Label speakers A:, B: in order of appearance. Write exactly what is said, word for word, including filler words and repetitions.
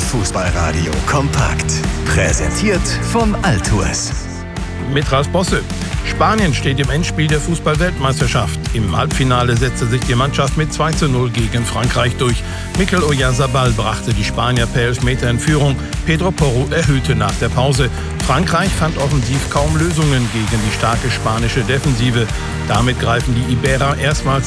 A: Fußballradio kompakt. Präsentiert von Altours.
B: Mit Ralf Bosse. Spanien steht im Endspiel der Fußball-Weltmeisterschaft. Im Halbfinale setzte sich die Mannschaft mit zwei zu null gegen Frankreich durch. Mikel Oyarzabal brachte die Spanier per Elfmeter in Führung. Pedro Porro erhöhte nach der Pause. Frankreich fand offensiv kaum Lösungen gegen die starke spanische Defensive. Damit greifen die Iberer erstmals